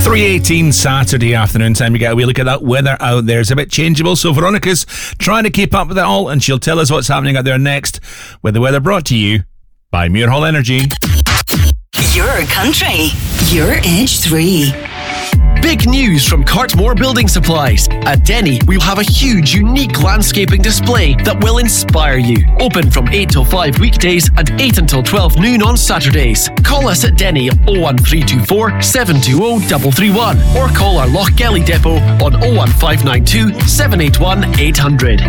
3:18 Saturday afternoon time. We get a wee look at that weather out there. It's a bit changeable, so Veronica's trying to keep up with it all, and she'll tell us what's happening out there next with the weather brought to you by Muirhall Energy. Your country, your Edge 3. Big news from Cartmore Building Supplies. At Denny, we'll have a huge, unique landscaping display that will inspire you. Open from 8 till 5 weekdays and 8 until 12 noon on Saturdays. Call us at Denny on 01324 720 331 or call our Lochgelly depot on 01592 781 800.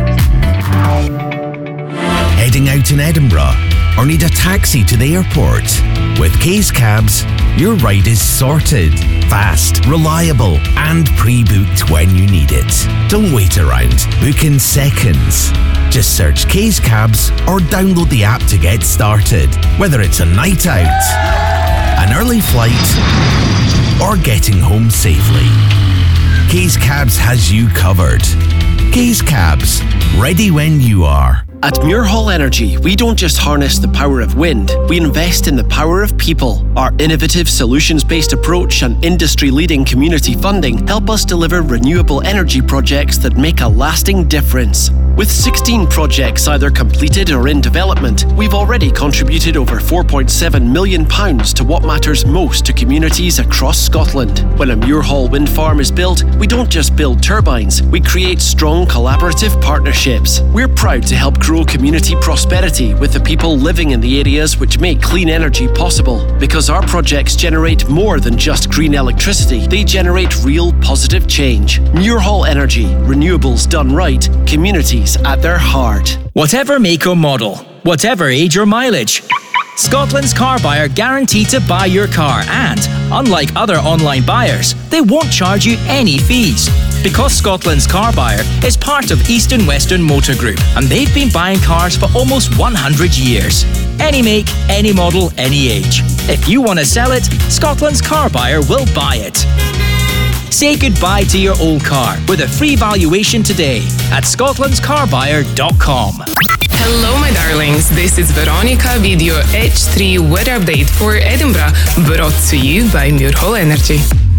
Heading out in Edinburgh or need a taxi to the airport? With Case Cabs, your ride is sorted, fast, reliable, and pre-booked when you need it. Don't wait around. Book in seconds. Just search Case Cabs or download the app to get started. Whether it's a night out, an early flight, or getting home safely, Case Cabs has you covered. Case Cabs, ready when you are. At Muirhall Energy, we don't just harness the power of wind, we invest in the power of people. Our innovative solutions-based approach and industry-leading community funding help us deliver renewable energy projects that make a lasting difference. With 16 projects either completed or in development, we've already contributed over £4.7 million to what matters most to communities across Scotland. When a Muirhall wind farm is built, we don't just build turbines, we create strong collaborative partnerships. We're proud to help grow community prosperity with the people living in the areas which make clean energy possible. Because our projects generate more than just green electricity, they generate real positive change. Muirhall Energy, renewables done right, communities at their heart. Whatever make or model, whatever age or mileage, Scotland's car buyer guaranteed to buy your car, and unlike other online buyers, they won't charge you any fees. Because Scotland's car buyer is part of East and Western Motor Group, and they've been buying cars for almost 100 years. Any make, any model, any age. If you want to sell it, Scotland's car buyer will buy it. Say goodbye to your old car with a free valuation today at scotlandscarbuyer.com. Hello, my darlings. This is Veronica with your H3 weather update for Edinburgh, brought to you by Muirhall Energy.